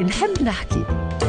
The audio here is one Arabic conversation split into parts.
نحب نحكي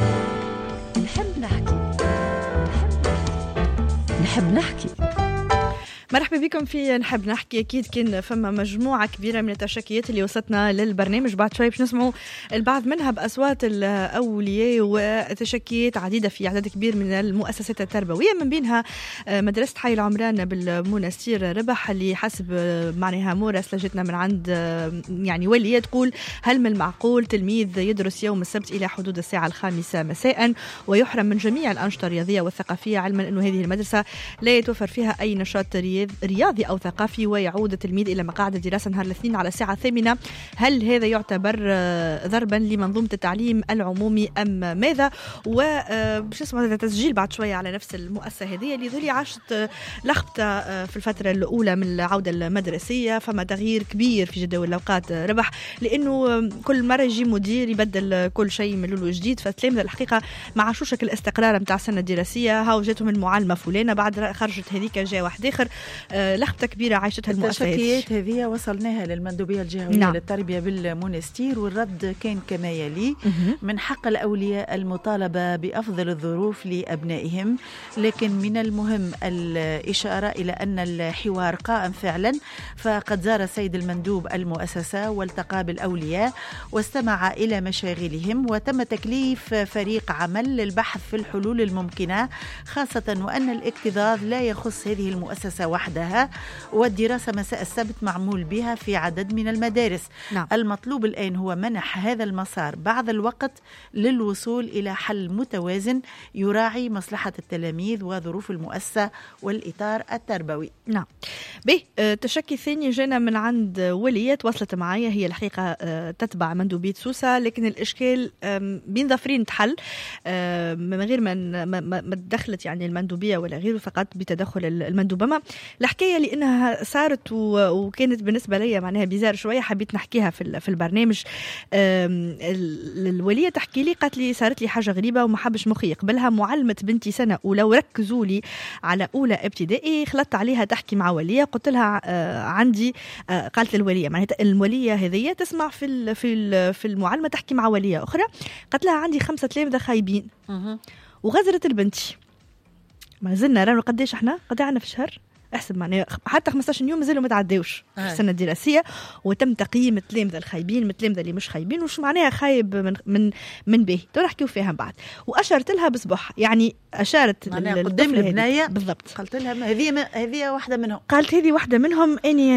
مرحبا بكم في نحب نحكي. أكيد كان فما مجموعة كبيرة من التشكيات اللي وصلتنا للبرنامج، بعد شوي باش نسمعوا البعض منها بأصوات الأولياء وتشكيات عديدة في عدد كبير من المؤسسات التربوية، من بينها مدرسة حي العمران بالمنستير ربح اللي حسب معناها مراسلة جتنا من عند يعني والية تقول: هل من المعقول تلميذ يدرس يوم السبت إلى حدود الساعة 5 مساء ويحرم من جميع الأنشطة الرياضية والثقافية، علما أنه هذه المدرسة لا يتوفر فيها أي نشاط رياضي أو ثقافي، ويعود التلميذ إلى مقاعد الدراسة نهار الاثنين على الساعة 8؟ هل هذا يعتبر ضربا لمنظومة التعليم العمومي أم ماذا؟ وباش نسمع هذا التسجيل بعد شوية على نفس المؤسسة هذه اللي ذولي عاشت لخبطة في الفترة الأولى من العودة المدرسية. فما تغيير كبير في جدول الأوقات ربح، لأنه كل مرة يجي مدير يبدل كل شيء من لولو جديد، فالتلامذة الحقيقة ما عاشوش الاستقرار متاع السنة الدراسية. هاو جاتهم المعلمة فلانة، بعد خرجت هذيك جاء واحد آخر. لخبطة كبيرة عايشتها المؤسسات. التشكيات هذه وصلناها للمندوبية الجهوية نعم. للتربية بالمنستير، والرد كان كما يلي: من حق الأولياء المطالبة بأفضل الظروف لأبنائهم، لكن من المهم الإشارة إلى أن الحوار قائم فعلا. فقد زار السيد المندوب المؤسسة والتقى بالأولياء واستمع إلى مشاغلهم، وتم تكليف فريق عمل للبحث في الحلول الممكنة، خاصة وأن الاكتظاظ لا يخص هذه المؤسسة وحدها، والدراسة مساء السبت معمول بها في عدد من المدارس. نعم. المطلوب الآن هو منح هذا المسار بعض الوقت للوصول إلى حل متوازن يراعي مصلحة التلاميذ وظروف المؤسسة والإطار التربوي. نعم. تشكي الثاني جانا من عند وليات وصلت معايا، هي الحقيقة تتبع مندوبية سوسة، لكن الإشكال بين ظفرين تحل من غير ما دخلت يعني المندوبية ولا غيره، فقط بتدخل المندوبة. ما الحكاية لأنها صارت وكانت بالنسبة لي معناها بيزار شوية، حبيت نحكيها في البرنامج. الولية تحكي لي، قالت لي صارت لي حاجة غريبة وما حبش مخي يقبلها. معلمة بنتي سنة أولى وركزوا لي على أولى ابتدائي، خلطت عليها تحكي مع ولية، قلت لها عندي قالت الولية معناها الولية هذه تسمع في المعلمة تحكي مع ولية أخرى، قالت لها عندي 5 تلامذة خايبين وغزرت البنتي. ما زلنا رانا قديش احنا قدعنا في شهر، احسب معناها حتى 15 يوم مازالوا ما تعداوش في السنه الدراسيه، وتم تقييم التلامذه الخايبين من التلامذه اللي مش خايبين، وش معناها خايب من به تو نحكيو فيها بعد. واشرت لها بصبح، يعني اشارت قدام البنايه بالضبط، قلت لها هذه واحده منهم. قالت هذه واحده منهم. اني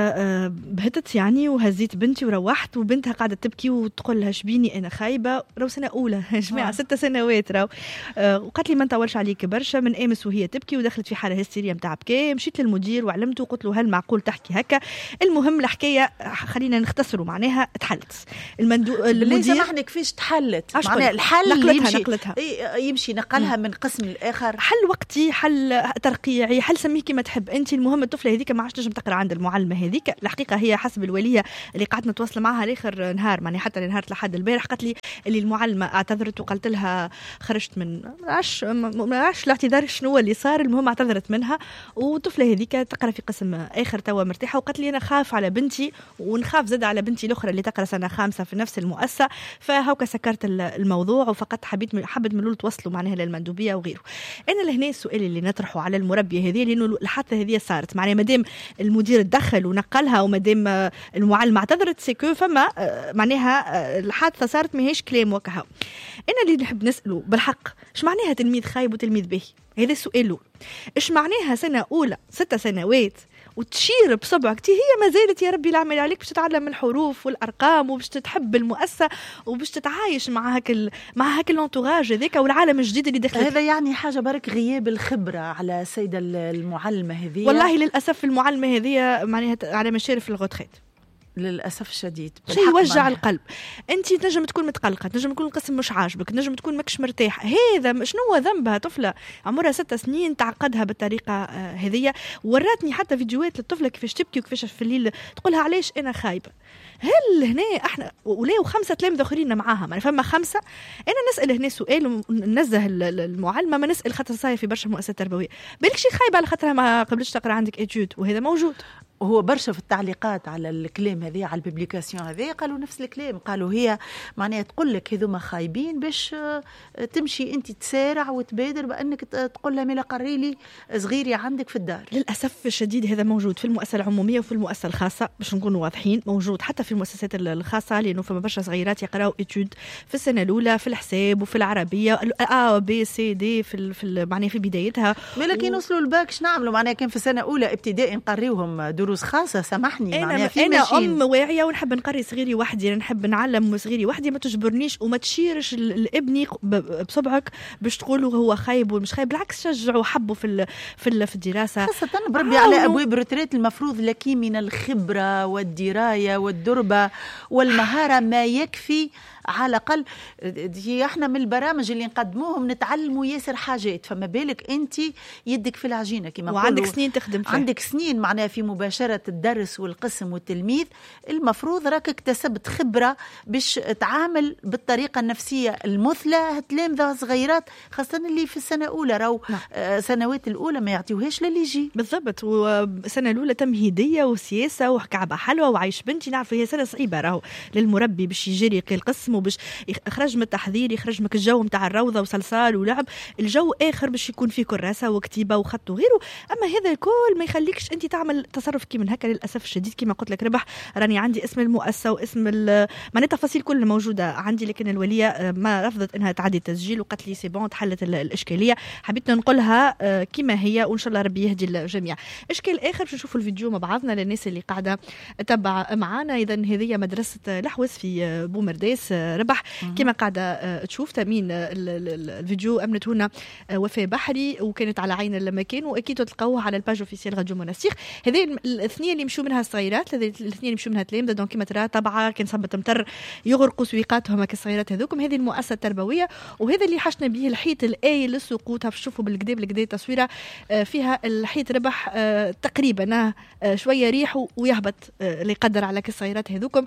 بهتت يعني وهزيت بنتي وروحت، وبنتها قاعده تبكي وتقول لها شبيني انا خايبه، رو سنه اولى يا جماعه 6 سنوات راو. وقالت لي ما نطولش عليك برشا، من امس وهي تبكي ودخلت في حاله هستيريه نتاع بكاء. مشيت للمدير وعلمته، قلت له هل معقول تحكي هكا؟ المهم الحكايه خلينا نختصروا معناها اتحلت. المدير سامحني كيفاش تحلت؟ معناها الحل نقلتها يمشي نقلها من قسم لآخر، حل وقتي، حل ترقيعي، حل سميه كما تحب انت. المهم الطفله هذيك ما عادش تنجم تقرا عند المعلمه هذيك. الحقيقه هي حسب الوليه اللي قعدت نتواصل معها لاخر نهار، معني حتى لنهار لحد البارح، قالت لي اللي المعلمه اعتذرت وقلت لها خرجت من ما عادش الاعتذار شنو اللي صار. المهم اعتذرت منها، والطفله هذيك تقرا في قسم اخر توا مرتاحه. وقالت لي انا خاف على بنتي ونخاف زاد على بنتي الاخرى اللي تقرا سنه 5 في نفس المؤسسه، فهوكا سكرت الموضوع وفقط حبت من الاول توصلوا معناها للمندوبيه وغيره. انا لهنا السؤال اللي نطرحه على المربيه هذه، لانه الحادثه هذه صارت معناها مادام المدير تدخل ونقلها ومادام المعلمه اعتذرت سيكو فما معناها الحادثه صارت ماهيش كلام وكها. انا اللي نحب نساله بالحق، ايش معناها تلميذ خايب وتلميذ باهي؟ هذا السؤال الاول. ايش معناها سنه اولى 6 سنوات وتشير بصبعك هي ما زالت يا ربي العمل عليك باش تتعلم الحروف والارقام وباش تحب المؤسسه وباش تتعايش مع هاك الانتوراج هذاك والعالم الجديد اللي دخلت. هذا يعني حاجه برك غياب الخبره على السيده المعلمه هذه. والله للاسف المعلمه هذه معناها على مشارف الغوتريت للأسف الشديد، شيء يوجع القلب. أنت تنجم تكون متقلقة، تنجم تكون القسم مش عاجبك، تنجم تكون ماكش مرتاح. هذا شنو ذنبها؟ طفلة عمرها 6 سنين تعقدها بالطريقة هذه. وراتني حتى فيديوهات للطفلة كيفاش تبكي وكيفاش في الليل تقولها علاش أنا خايبة. هل هنا احنا ولاو 5 تلامذة اخرين معاها، يعني فما 5. انا نسال هنا سؤال وننزه المعلمه، ما نسال خاطر صاير في برشا مؤسسات تربويه بالك شي خايبه على خاطرها ما قبلتش تقرا عندك اتيود، وهذا موجود. وهو برشا في التعليقات على الكلام هذه، على الببليكاسيون هذه، قالوا نفس الكلام، قالوا هي معناها تقول لك هذوما خايبين باش تمشي انت تسارع وتبادر بانك تقول لها ملا قري لي صغيري عندك في الدار. للاسف الشديد هذا موجود في المؤسسه العموميه وفي المؤسسه الخاصه، باش نكونوا واضحين، موجود حتى في المؤسسات الخاصه، لانه فما برشا صغيرات يقراوا اتيود في السنه الاولى في الحساب وفي العربيه A B C D في معناها في بدايتها، لكن وصلوا الباك شنو نعملوا؟ معناها كان في السنه اولى ابتدائي نقريوهم دروس خاصه، سامحني انا ام واعيه ونحب نقري صغيري وحدي، نحب نعلم صغيري وحدي، ما تجبرنيش وما تشيرش لابني بصبعك باش تقولوا هو خايب ومش خايب، بالعكس شجعوا حبوا في الدراسه، خاصه بربي على ابواب الريتريت. المفروض لك من الخبره والدرايه والدربه والمهاره ما يكفي على الأقل. احنا من البرامج اللي نقدموهم نتعلموا ياسر حاجات، فما بالك انت يدك في العجينه كما وعندك سنين تخدم فيها، عندك سنين معناها في مباشره الدرس والقسم والتلميذ. المفروض راك اكتسبت خبره باش تعامل بالطريقه النفسيه المثلى تلامذه صغيرات، خاصه اللي في السنه الاولى راهو سنوات الاولى ما يعطيوهاش للي يجي بالضبط. والسنه الاولى تمهيديه وسياسه وكعبه حلوه وعيش بنتي، نعرف هي سنه صعيبه راهو للمربي باش يجري القسم وباش يخرج من التحضير، يخرج من الجو نتاع الروضه وصلصال ولعب، الجو اخر باش يكون فيه كراسه وكتيبه وخط وغيره. اما هذا الكل ما يخليكش انت تعمل تصرف كي من هكا. للاسف الشديد كما قلت لك ربح، راني عندي اسم المؤسسه واسم معناتها التفاصيل كلها موجوده عندي، لكن الوليه ما رفضت انها تعدي التسجيل وقالت لي سي بون تحلت الاشكاليه. حبيت ننقلها كما هي وان شاء الله ربي يهدي الجميع. اشكال اخر باش نشوفوا الفيديو مع بعضنا للناس اللي قاعده تتبع معنا. اذا هذه مدرسه لحوس في بومرداس ربح كما قاعده تشوف. تامين الفيديو امنته لنا وفاء بحري وكانت على عين المكان، واكيد تلقاوه على الباج اوفيسيال راديو مناسير. هذه الاثنين اللي مشوا منها الصغيرات، الاثنين اللي مشوا منها تلامذه، دونك كما ترى طبعا كان صبت مطر يغرقوا سويقاتهم هكا الصغيرات هذوكم. هذه المؤسسه التربويه، وهذا اللي حشنا به الحيط الاي للسقوط. تشوفوا بالكدا تصويره فيها الحيط ربح تقريبا شويه ريح ويهبط اللي يقدر على الصغيرات هذوكم.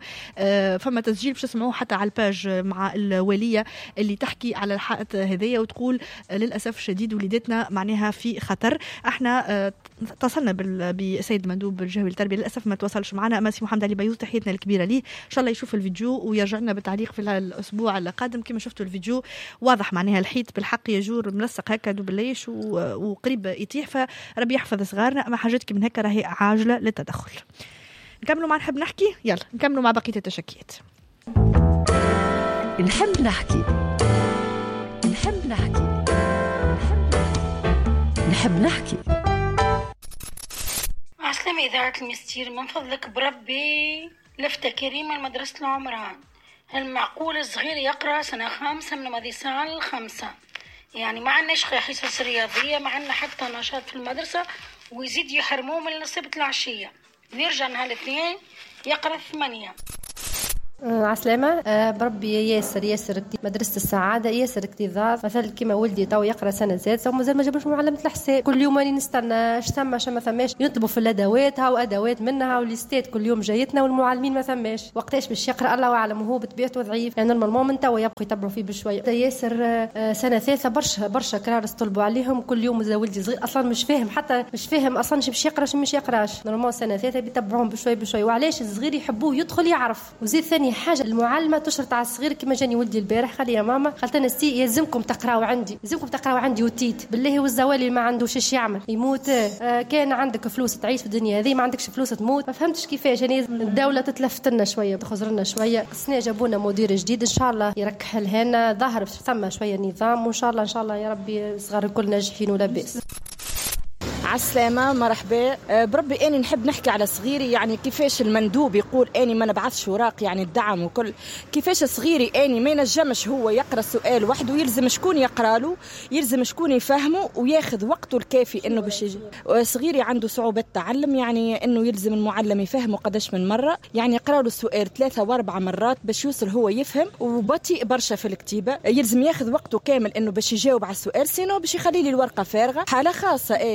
فما تسجيل باش تسمعوه حتى على الباج مع الوليه اللي تحكي على الحائط هذايا وتقول للاسف الشديد وليدتنا معناها في خطر. احنا اتصلنا بسيد مندوب الجهوي للتربيه، للاسف ما تواصلش معنا، اما سي محمد علي بيوز تحياتنا الكبيره ليه، ان شاء الله يشوف الفيديو ويرجع لنا بالتعليق في الاسبوع القادم. كما شفتوا الفيديو واضح معناها الحيط بالحق يجور ملصق هكا دوبليش وقريب يطيح، فربي يحفظ صغارنا. اما حاجات كي من هكا راهي عاجله للتدخل. نكملوا مع نحب نحكي، يلا نكملوا مع بقيه التشكيات. نحب نحكي عسلامة إذاعة المستير، من فضلك بربي لفتة كريمة لمدرسة العمران. هل معقول الصغير يقرأ سنة 5 من مدرسة ل5؟ يعني ما عندناش حصص رياضية، ما عندنا حتى نشاط في المدرسة، ويزيد يحرموه من نصيبة العشية، ويرجع نهار الاثنين يقرأ 8. عسلامة بربي ياسر مدرسة السعادة ياسر اكتظاظ. مثلا كيما ولدي تو يقرأ سنة سادسة ومازال ما جابوش معلمة الحساب، كل يوم راني نستنى ثم ما ثماش، يطلبوا في الادوات وادوات منها وليستات كل يوم جايتنا والمعلمين ما ثماش. وقتاش باش يقرأ الله اعلم، وهو بطبيعته ضعيف يعني نورمالمون من توا يبقوا يتبعوا فيه بشوية. ياسر سنة ثالثة برشا كرارس طلبوا عليهم كل يوم. ولدي صغير اصلا مش فاهم اصلا باش يقرا مش يقراش. نورمالمون سنة ثالثة بيتبعوهم بشوي. وعلاش الصغير يحبوه يدخل يعرف. وزيد ثاني حاجه المعلمه تشرط على الصغير كما جاني ولدي البارح قال لي يا ماما قالت لنا سي يلزمكم تقراوا عندي وتيت بالله والزوالي ما عندوش ايش يعمل يموت. كان عندك فلوس تعيش في الدنيا هذه، ما عندكش فلوس تموت. ما فهمتش كيفاش يعني الدوله تتلفت لنا شويه تخزر لنا شويه. السنه جابونا مدير جديد ان شاء الله يركح لنا، ظاهر ثم شويه نظام، وان شاء الله يا ربي الصغار الكل ناجحين ولا باس. عالسلامة مرحبا بربي. أني نحب نحكي على صغيري، يعني كيفاش المندوب يقول أني ما نبعثش وراق يعني الدعم وكل، كيفاش صغيري أني ما ينجمش هو يقرأ السؤال وحده، يلزم شكون يقرأ له، يلزم شكون يفهمه وياخذ وقته الكافي إنه باش يجي. صغيري عنده صعوبة تعلم، يعني إنه يلزم المعلم يفهمه قداش من مرة، يعني يقرأ له السؤال 3 و4 مرات باش يوصل هو يفهم، وبطيء برشا في الكتيبة، يلزم ياخذ وقته كامل إنه باش يجاوب على السؤال، سينو باش يخلي لي الورقة فارغة. حالة خاصة ديجا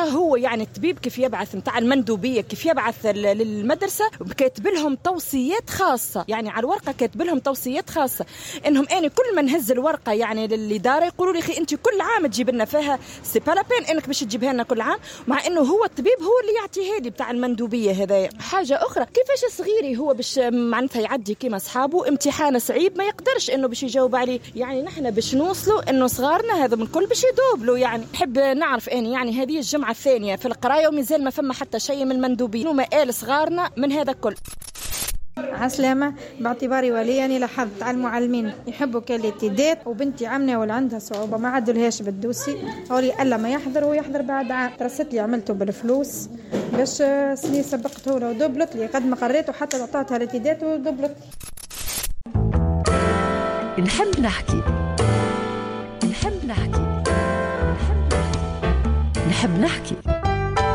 هو يعني الطبيب كيف يبعث متاع المندوبية كيف يبعث للمدرسة كاتب لهم توصيات خاصة، يعني على الورقة كاتب لهم توصيات خاصة انهم اني كل ما نهز الورقة يعني للإدارة يقولوا لي اخي انت كل عام تجيب لنا فيها سي با لا بين انك باش تجيبها لنا كل عام، مع انه هو الطبيب هو اللي يعطيها لي بتاع المندوبية هذايا. حاجة اخرى كيفاش صغيري هو باش معناتها يعدي كيما اصحابه امتحان صعيب ما يقدرش انه باش يجاوب عليه، يعني نحن باش نوصلوا انه صغارنا هذا من كل باش يدوبلوا. يعني نحب نعرف اني يعني هذه الجمعة الثانية في القراية ومازال ما فما حتى شيء من المندوبين وما قال صغارنا من هذا كل. عسلامة، باعتباري ولي أنا لاحظت على المعلمين يحبوا كالاتداد، وبنتي عمنا ولا عندها صعوبة ما عدلهاش بالدوسي، أولي ألا ما يحضر ويحضر بعد عام. درست لي عملته بالفلوس باش سني سبقته له ودبلت لي قد ما قريت وحتى عطاتها الاتداد ودبلت. نحب نحكي نحب نحكي نحب نحكي